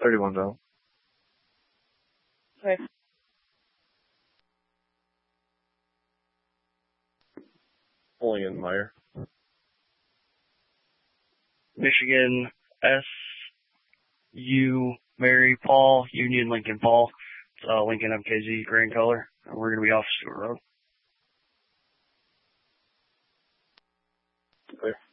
31 Bell. Okay. Pulling in Meyer. Michigan SU Mary Paul Union Lincoln Paul. It's Lincoln MKZ green color. We're gonna be off Stewart Road. Clear.